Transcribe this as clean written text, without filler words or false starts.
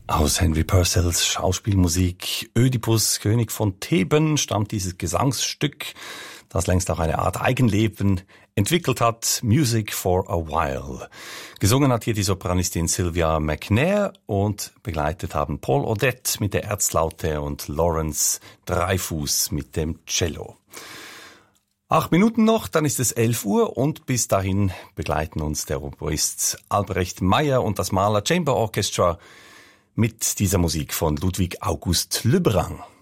Aus Henry Purcells Schauspielmusik Ödipus, König von Theben, stammt dieses Gesangsstück, das längst auch eine Art Eigenleben entwickelt hat, Music for a While. Gesungen hat hier die Sopranistin Sylvia McNair und begleitet haben Paul Odette mit der Erzlaute und Lawrence Dreyfus mit dem Cello. 8 Minuten noch, dann ist es 11 Uhr und bis dahin begleiten uns der Oboist Albrecht Meyer und das Mahler Chamber Orchestra mit dieser Musik von Ludwig August Le Brun.